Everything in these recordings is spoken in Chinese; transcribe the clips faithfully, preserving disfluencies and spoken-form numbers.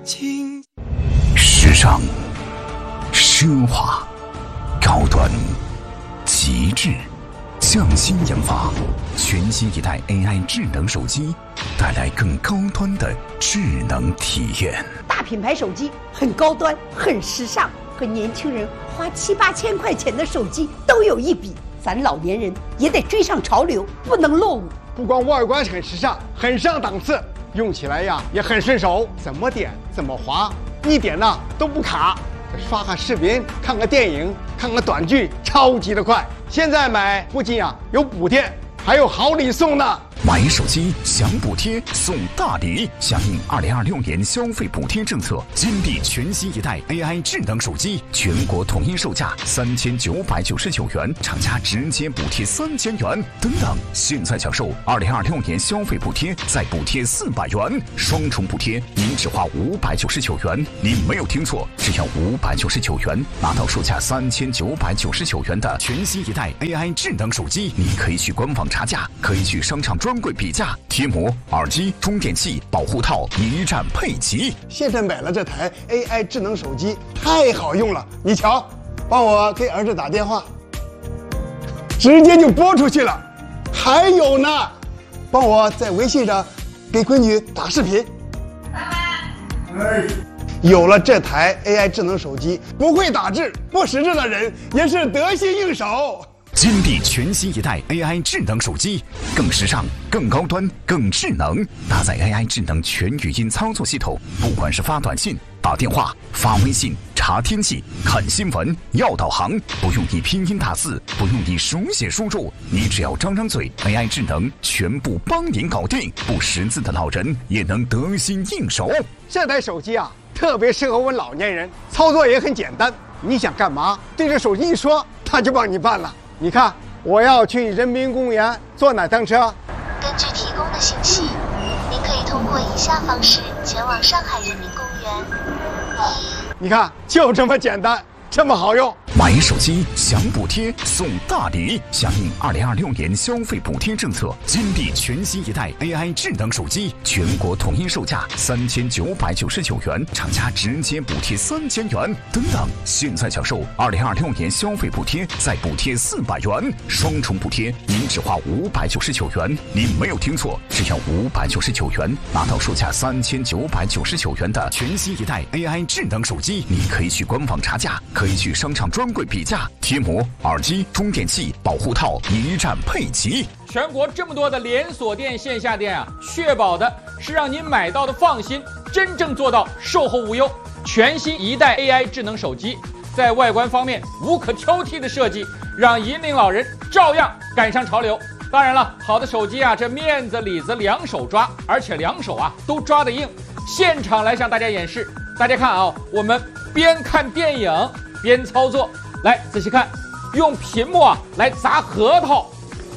情。 时尚、奢华、高端、极致，匠心研发，全新一代 A I 智能手机，带来更高端的智能体验。 大品牌手机很高端，很时尚，和年轻人花七八千块钱的手机都有一比。咱老年人也得追上潮流，不能落伍。 不光外观很时尚，很上档次，用起来呀也很顺手，怎么点怎么滑，一点呢都不卡。刷个视频、看个电影、看个短剧，超级的快。现在买不仅啊有补贴，还有好礼送呢。 买手机享补贴送大礼，响应二零二六年消费补贴政策，金地全新一代 A I 智能手机，全国统一售价三千九百九十九元，厂家直接补贴三千元。等等，现在享受二零二六年消费补贴，再补贴四百元，双重补贴，您只花五百九十九元。您没有听错，只要五百九十九元，拿到售价三千九百九十九元的全新一代 A I 智能手机。你可以去官网查价，可以去商场专柜比价，贴膜、耳机、充电器、保护套一站配齐。 现在买了这台 A I 智能手机，太好用了。你瞧，帮我给儿子打电话，直接就拨出去了。还有呢，帮我在微信上给闺女打视频。爸爸，哎，有了这台 A I 智能手机，不会打字、不识字的人也是得心应手。 金地全新一代 A I 智能手机，更时尚、更高端、更智能，搭载 A I 智能全语音操作系统，不管是发短信、打电话、发微信、查天气、看新闻、要导航，不用你拼音打字，不用你手写输入，你只要张张嘴 ，A I 智能全部帮您搞定，不识字的老人也能得心应手。 这台手机啊，特别适合我们老年人，操作也很简单。你想干嘛，对着手机一说，它就帮你办了。你看，我要去人民公园坐哪趟车？ 根据提供的信息，您可以通过以下方式前往上海人民公园。一， 你看，就这么简单，这么好用。 买手机享补贴送大礼，响应二零二六年消费补贴政策，金地全新一代 A I 智能手机，全国统一售价三千九百九十九元，厂家直接补贴三千元。等等，现在享受二零二六年消费补贴，再补贴四百元，双重补贴，您只花五百九十九元。您没有听错，只要五百九十九元，拿到售价三千九百九十九元的全新一代 A I 智能手机。你可以去官网查价，可以去商场专柜比价，贴膜、耳机、充电器、保护套一站配齐。 全国这么多的连锁店、线下店啊，确保的是让您买到的放心，真正做到售后无忧。全新一代 A I 智能手机，在外观方面无可挑剔的设计，让银龄老人照样赶上潮流。当然了，好的手机啊，这面子里子两手抓，而且两手啊都抓得硬。现场来向大家演示，大家看啊，我们边看电影边操作。来，仔细看，用屏幕啊来砸核桃，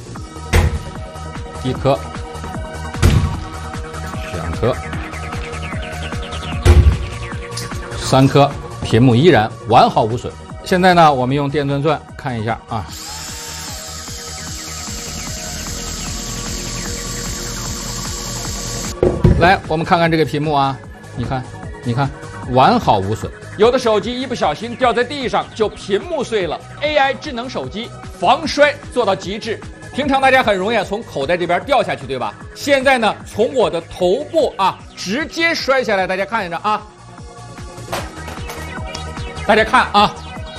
一颗，两颗，三颗，屏幕依然完好无损。现在呢，我们用电钻钻看一下啊，来，我们看看这个屏幕啊，你看，你看，完好无损。有的手机一不小心掉在地上就屏幕碎了 ，A I 智能手机防摔做到极致。平常大家很容易啊从口袋这边掉下去，对吧？现在呢，从我的头部啊直接摔下来，大家看着啊，大家看啊，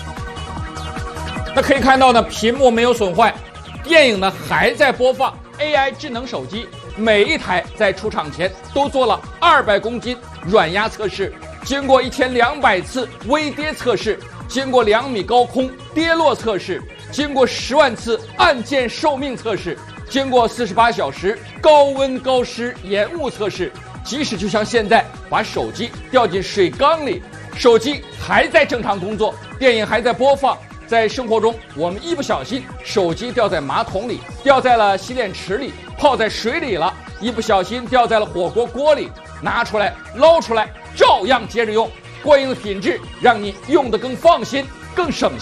那可以看到呢，屏幕没有损坏，电影呢还在播放。A I 智能手机每一台在出厂前都做了二百公斤软压测试。经过一千两百次微跌测试，经过两米高空跌落测试，经过十万次按键寿命测试，经过四十八小时高温高湿延误测试，即使就像现在把手机掉进水缸里，手机还在正常工作，电影还在播放。在生活中，我们一不小心手机掉在马桶里，掉在了洗脸池里，泡在水里了，一不小心掉在了火锅锅里，拿出来捞出来照样接着用，过硬的品质让你用得更放心更省心。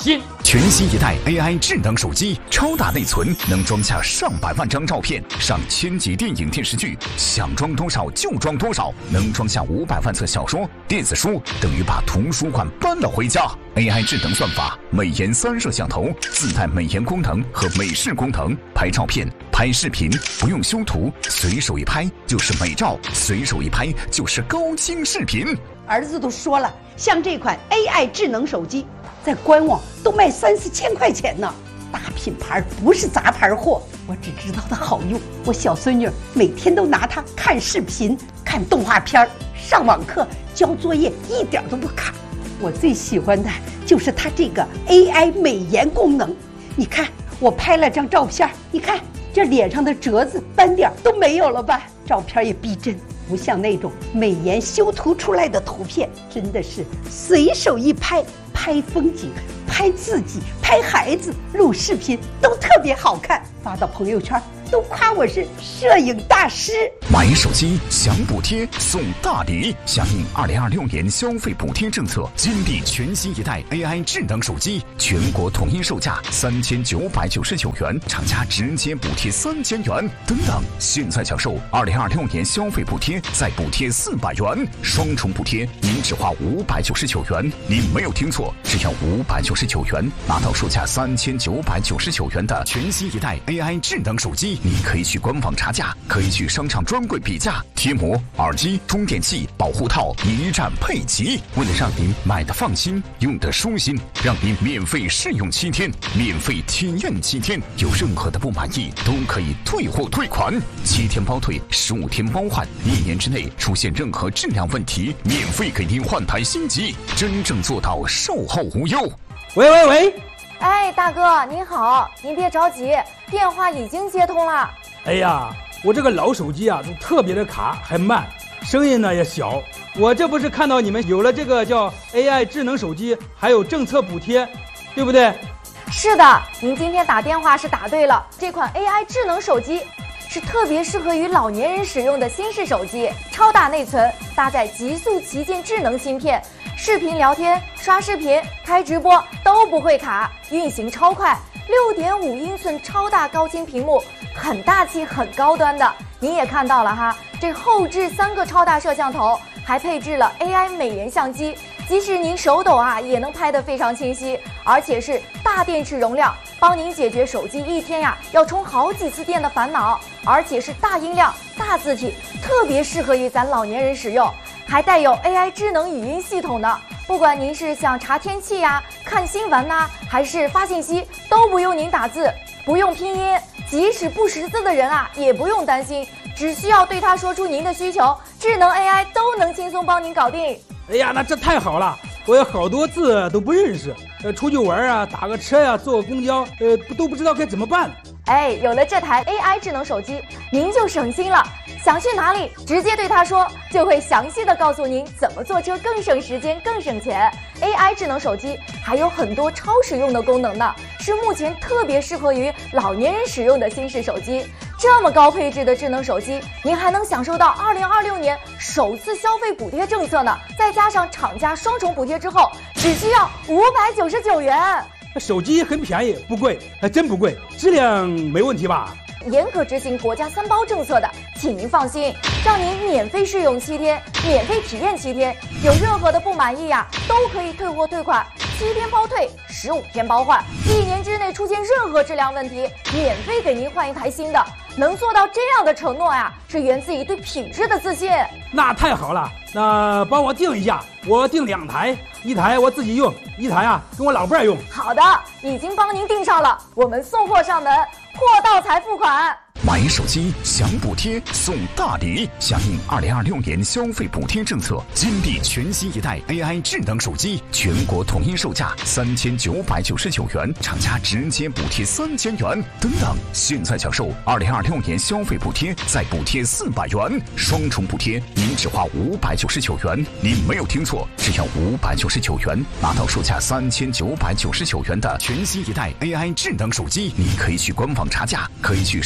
全新一代 A I 智能手机，超大内存，能装下上百万张照片，上千集电影电视剧，想装多少就装多少，能装下五百万册小说、电子书，等于把图书馆搬了回家。A I 智能算法，美颜三摄像头，自带美颜功能和美视功能，拍照片、拍视频不用修图，随手一拍就是美照，随手一拍就是高清视频。 儿子都说了，像这款 A I 智能手机，在官网都卖三四千块钱呢。大品牌不是杂牌货，我只知道它好用。我小孙女每天都拿它看视频、看动画片、上网课、交作业，一点都不卡。我最喜欢的就是它这个 A I 美颜功能。你看，我拍了张照片，你看这脸上的褶子、斑点都没有了吧？照片也逼真，不像那种美颜修图出来的图片，真的是随手一拍，拍风景、拍自己、拍孩子、录视频都特别好看，发到朋友圈都夸我是摄影大师。 买手机享补贴送大礼，响应二零二六年消费补贴政策，金币全新一代 A I 智能手机，全国统一售价三千九百九十九元，厂家直接补贴三千元。等等，现在享受二零二六年消费补贴，再补贴四百元，双重补贴，您只花五百九十九元。您没有听错，只要五百九十九元，拿到售价三千九百九十九元的全新一代 A I 智能手机。你可以去官网查价，可以去商场专柜比价，贴膜、耳机、充电器、保护套一站配齐。为了让您买的放心，用的舒心，让您免费试用七天，免费体验七天，有任何的不满意都可以退货退款，七天包退，十五天包换，一年之内出现任何质量问题，免费给您换台新机，真正做到售后无忧。 喂喂喂！ 哎，大哥您好，您别着急，电话已经接通了。 哎呀，我这个老手机啊，都特别的卡，还慢，声音呢也小。我这不是看到你们有了这个叫 A I 智能手机，还有政策补贴，对不对？ 是的，您今天打电话是打对了，这款 A I 智能手机是特别适合于老年人使用的新式手机，超大内存，搭载极速旗舰智能芯片。视频聊天、刷视频、开直播都不会卡，运行超快， 六点五英寸超大高清屏幕，很大气很高端的。您也看到了哈，这后置三个超大摄像头，还配置了 A I 美颜相机，即使您手抖啊也能拍得非常清晰，而且是大电池容量，帮您解决手机一天呀要充好几次电的烦恼，而且是大音量、大字体，特别适合于咱老年人使用。还带有 A I 智能语音系统的，不管您是想查天气呀、看新闻呐、还是发信息，都不用您打字，不用拼音，即使不识字的人啊，也不用担心，只需要对它说出您的需求，智能 A I 都能轻松帮您搞定。 哎呀，那这太好了！我有好多字都不认识，呃，出去玩啊，打个车呀、啊，坐个公交，呃，都不知道该怎么办。 哎，有了这台 A I 智能手机，您就省心了。想去哪里，直接对他说，就会详细的告诉您怎么坐车更省时间、更省钱。A I 智能手机还有很多超实用的功能呢，是目前特别适合于老年人使用的新式手机。这么高配置的智能手机，您还能享受到二零二六年首次消费补贴政策呢，再加上厂家双重补贴之后，只需要五百九十九元。 手机很便宜，不贵，还真不贵，质量没问题吧？ 严格执行国家三包政策的，请您放心，让您免费试用七天，免费体验七天，有任何的不满意呀，都可以退货退款，七天包退，十五天包换，一年之内出现任何质量问题，免费给您换一台新的。能做到这样的承诺呀，是源自于对品质的自信。 那太好了，那帮我订一下，我订两台，一台我自己用，一台啊跟我老伴儿用。 好的，已经帮您订上了，我们送货上门，货到才付款。 买手机享补贴送大礼，响应二零二六年消费补贴政策，金币全新一代 A I 智能手机，全国统一售价三千九百九十九元，厂家直接补贴三千元。等等，现在享受二零二六年消费补贴，再补贴四百元，双重补贴，您只花五百九十九元。您没有听错，只要五百九十九元，拿到售价三千九百九十九元的全新一代 A I 智能手机。你可以去官网查价，可以去商场专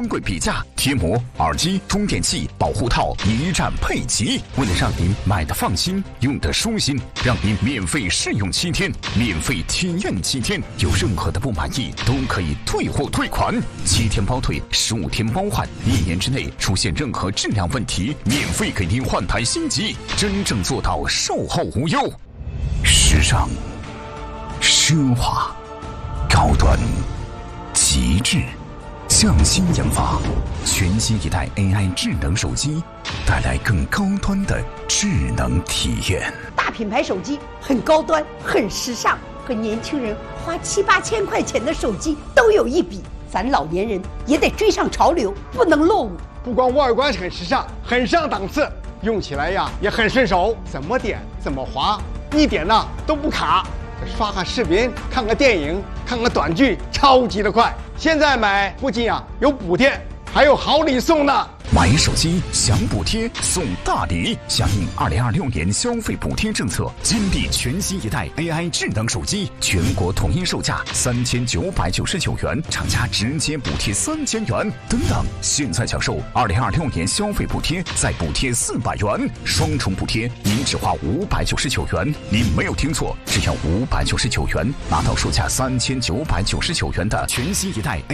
专柜比价，贴膜、耳机、充电器、保护套一站配齐。为了让您买的放心，用的舒心，让您免费试用七天，免费体验七天，有任何的不满意都可以退货退款，七天包退，十五天包换，一年之内出现任何质量问题，免费给您换台新机，真正做到售后无忧。时尚、奢华、高端、极致，匠心研发，全新一代 A I 智能手机，带来更高端的智能体验。 大品牌手机很高端，很时尚，和年轻人花七八千块钱的手机都有一比。咱老年人也得追上潮流，不能落伍。 不光外观很时尚，很上档次，用起来呀也很顺手，怎么点怎么滑，一点呢都不卡。刷个视频，看个电影，看个短剧，超级的快。现在买不仅啊有补贴，还有好礼送呢。 买手机享补贴送大礼，响应二零二六年消费补贴政策，金地全新一代 A I 智能手机，全国统一售价三千九百九十九元，厂家直接补贴三千元。等等，现在享受二零二六年消费补贴，再补贴四百元，双重补贴，您只花五百九十九元。您没有听错，只要五百九十九元，拿到售价三千九百九十九元的全新一代 A